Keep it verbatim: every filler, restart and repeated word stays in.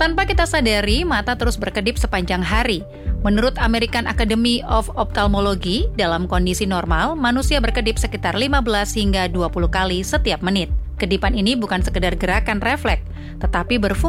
Tanpa kita sadari, mata terus berkedip sepanjang hari. Menurut American Academy of Ophthalmology, dalam kondisi normal, manusia berkedip sekitar lima belas hingga dua puluh kali setiap menit. Kedipan ini bukan sekedar gerakan refleks, tetapi berfungsi